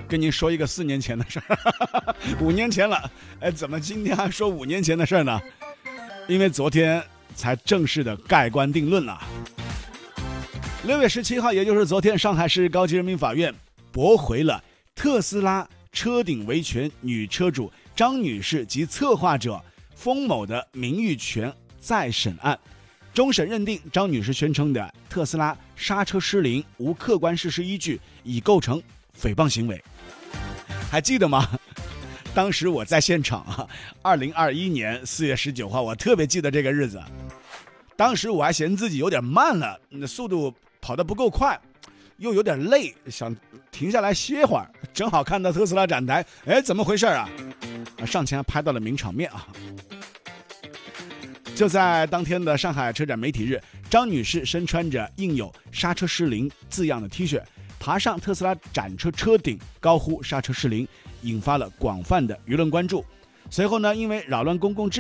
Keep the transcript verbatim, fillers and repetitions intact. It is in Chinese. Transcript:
跟您说一个四年前的事儿，五年前了，哎，怎么今天还说五年前的事儿呢？因为昨天才正式的盖棺定论了。六月十七号，也就是昨天，上海市高级人民法院驳回了特斯拉车顶维权女车主张女士及策划者封某的名誉权再审案。终审认定张女士宣称的特斯拉刹车失灵无客观事实依据，已构成诽谤行为。还记得吗？当时我在现场啊，二零二一年四月十九号，我特别记得这个日子。当时我还嫌自己有点慢了，速度跑得不够快，又有点累，想停下来歇会儿。正好看到特斯拉展台，哎，怎么回事啊？上前拍到了名场面啊！就在当天的上海车展媒体日，张女士身穿着印有刹车失灵字样的 T 恤，爬上特斯拉展车车顶，高呼刹车失灵，引发了广泛的舆论关注。随后呢，因为扰乱公共秩序